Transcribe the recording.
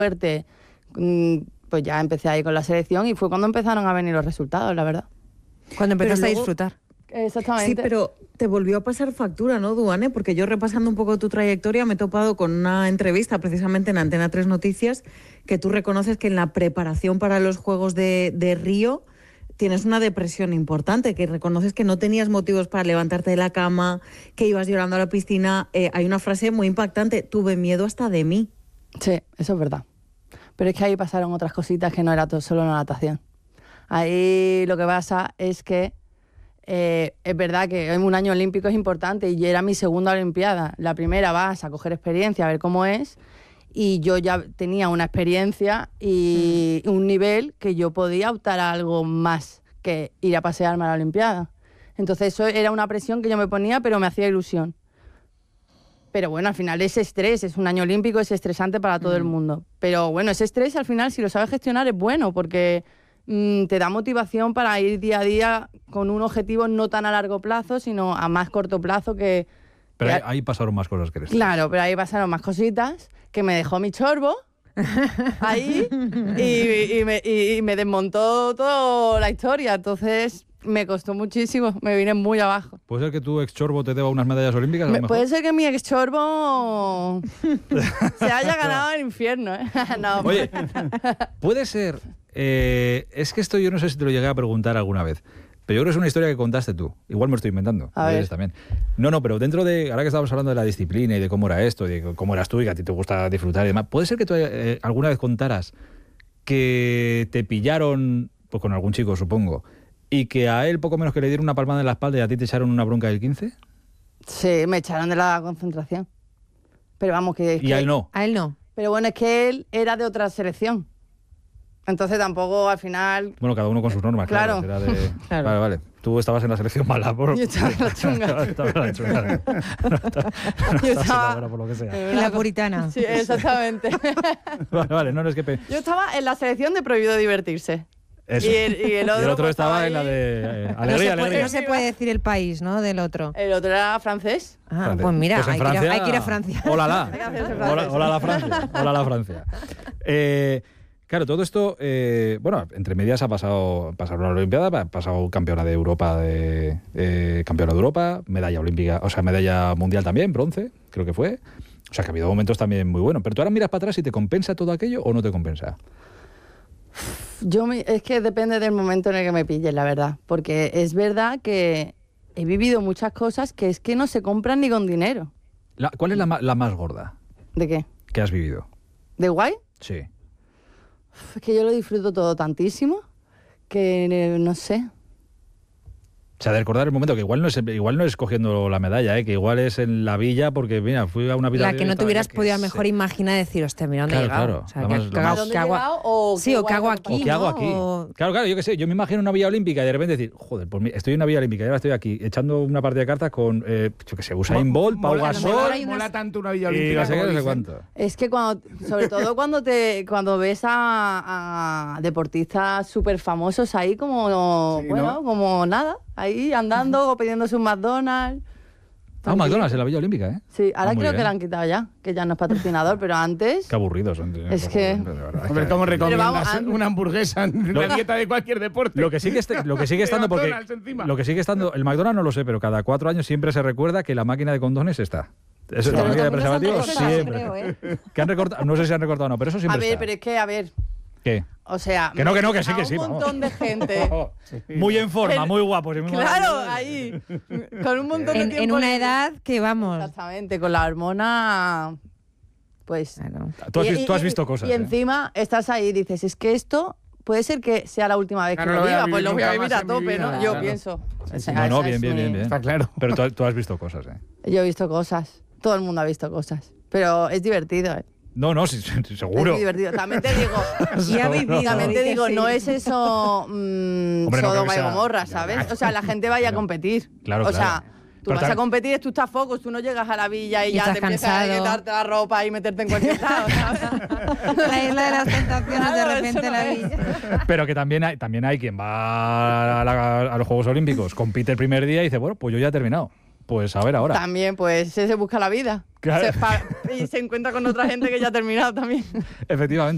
suerte, pues ya empecé ahí con la selección y fue cuando empezaron a venir los resultados, la verdad. Cuando empezaste luego, a disfrutar. Exactamente. Sí, pero te volvió a pasar factura, ¿no, Duane? Porque yo, repasando un poco tu trayectoria, me he topado con una entrevista precisamente en Antena 3 Noticias, que tú reconoces que en la preparación para los Juegos de Río tienes una depresión importante, que reconoces que no tenías motivos para levantarte de la cama, que ibas llorando a la piscina. Hay una frase muy impactante: tuve miedo hasta de mí. Sí, eso es verdad. Pero es que ahí pasaron otras cositas que no era todo solo la natación. Ahí lo que pasa es que es verdad que un año olímpico es importante y era mi segunda olimpiada. La primera vas a coger experiencia, a ver cómo es, y yo ya tenía una experiencia y un nivel que yo podía optar a algo más que ir a pasearme a la olimpiada. Entonces eso era una presión que yo me ponía, pero me hacía ilusión. Pero bueno, al final ese estrés, es un año olímpico, es estresante para todo el mundo. Pero bueno, ese estrés al final, si lo sabes gestionar, es bueno, porque te da motivación para ir día a día con un objetivo no tan a largo plazo, sino a más corto plazo que... Pero ahí pasaron más cosas que el estrés. Claro, pero ahí pasaron más cositas, que me dejó mi chorbo ahí y me desmontó toda la historia. Entonces me costó muchísimo, me vine muy abajo. ¿Puede ser que tu ex chorbo te deba unas medallas olímpicas? A lo mejor? Puede ser que mi ex chorbo se haya ganado el infierno, ¿eh? No. Oye, puede ser... es que esto yo no sé si te lo llegué a preguntar alguna vez, pero yo creo que es una historia que contaste tú. Igual me lo estoy inventando. A ver. También. No, pero dentro de... Ahora que estábamos hablando de la disciplina y de cómo era esto, y de cómo eras tú y que a ti te gusta disfrutar y demás, ¿puede ser que tú alguna vez contaras que te pillaron, pues con algún chico, supongo, y que a él poco menos que le dieron una palmada en la espalda y a ti te echaron una bronca del 15? Sí, me echaron de la concentración. Pero vamos, Y a él no. A él no. Pero bueno, es que él era de otra selección. Entonces tampoco al final... Bueno, cada uno con sus normas, claro. Era de... Claro. Vale. Tú estabas en la selección mala. Yo estaba en la chunga. Estaba en la chunga. No Yo estabas en la estaba buena, por lo que sea. En la puritana. Sí, exactamente. Vale, no es que... Yo estaba en la selección de prohibido divertirse. Eso. Y el otro, pues, estaba ahí. en la de alegría, alegría. No se puede decir el país, ¿no? Del otro. El otro era francés. Ah, pues mira, Pues en hay Francia, que ir a Francia. Hola la. Hay que hacerse francés. Hola la Francia. Hola la Francia. Claro, todo esto, bueno, entre medias ha pasado una Olimpiada, ha pasado campeona de Europa, campeona de Europa, medalla olímpica, o sea, medalla mundial también, bronce, creo que fue. O sea, que ha habido momentos también muy buenos. Pero tú ahora miras para atrás y ¿te compensa todo aquello o no te compensa? Es que depende del momento en el que me pilles, la verdad. Porque es verdad que he vivido muchas cosas que es que no se compran ni con dinero. ¿Cuál es la más gorda ¿De qué? que has vivido? ¿De guay? Sí. Es que yo lo disfruto todo tantísimo que no sé. O sea, de recordar el momento, que igual no es cogiendo la medalla, que igual es en la villa, porque mira, fui a una habitación... La que no te hubieras podido a lo mejor imaginar decir, hostia, mira dónde he llegado. Claro, O sea, ¿A dónde he llegado? O sí, o qué hago aquí. ¿O qué hago aquí? O... Claro, yo qué sé, yo me imagino una villa olímpica y de repente decir, joder, pues estoy en una villa olímpica y ahora estoy aquí echando una partida de cartas con, yo qué sé, Usain Bolt, Pau Gasol... Mola tanto una villa Y olímpica. no sé qué, no sé dicen. cuánto. Es que sobre todo cuando ves a deportistas súper famosos ahí como, Sí, bueno, ¿no? como nada, ahí andando o pidiéndose un McDonald's. Ah, McDonald's en la Villa Olímpica, ¿eh? Sí, ahora muy creo bien. que la han quitado ya, que ya no es patrocinador, pero antes... Qué aburridos son. Es que- de verdad, Hombre, ¿cómo recomiendas vamos, una hamburguesa en la dieta de cualquier deporte? Lo que sigue estando, porque McDonald's encima. lo que sigue estando, el McDonald's no lo sé, pero cada 4 años siempre se recuerda que la máquina de condones está. Eso es la Pero máquina de también nos han preservativos recortado, siempre. creo, ¿eh? Que han recortado, no sé si han recortado o no, pero eso A siempre ver, está. pero es que, a ver, ¿Qué? o sea... Que no, que sí, a que sí, un vamos. montón de gente... Muy en forma, muy guapos. y muy Claro, ahí, con un montón de tiempo... En una libre. edad que vamos. Exactamente, con la hormona... Pues... Claro. Tú has visto cosas. Y encima estás ahí y dices, es que esto puede ser que sea la última vez que Claro, lo no voy a viva, vivir pues lo voy a nunca vivir más a en mi tope, vida, ¿no? Yo claro. pienso. O sea, No, esa bien, es bien, mi- bien, bien. Está claro. Pero tú has visto cosas, ¿eh? Yo he visto cosas, todo el mundo ha visto cosas, pero es divertido, ¿eh? No, sí, seguro. Es divertido. También te digo, Y ha vivido. también te que digo, sí. no es eso no creo Sodoma que y sea- Gomorra, ya, ¿sabes? ya. O sea, la gente vaya a Claro. competir. Claro, o sea, claro. tú Pero vas a tal- competir, tú estás focus, tú no llegas a la villa y Y ya estás te empiezas a cansado. quitarte la ropa y meterte en cualquier lado, ¿sabes? La isla de las tentaciones, de Claro, repente eso la no es. villa. Pero que también hay quien va a los Juegos Olímpicos, compite el primer día y dice, bueno, pues yo ya he terminado. Pues a ver ahora. También, pues, se busca la vida. Claro. Y se encuentra con otra gente que ya ha terminado también. Efectivamente.